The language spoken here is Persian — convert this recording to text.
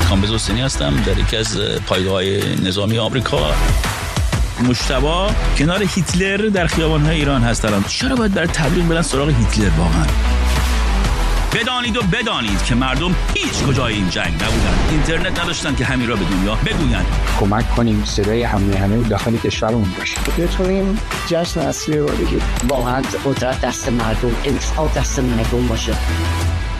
کامبیز حسینی هستم در یکی از پایگاه‌های نظامی آمریکا. مجتبی کنار هیتلر در خیابان‌های ایران هستن. چرا باید برای تبلیغ برن سراغ هیتلر واقعا؟ بدانید که مردم هیچ کجای این جنگ نبودن. اینترنت نداشتن که همین را به دنیا بگویند. کمک کنیم صدای همه داخل کشورمون باشه. بتونیم جشن اصلی رو بگیریم. واقعا قدرت دست مردم، انتخاب دست مردم باشه.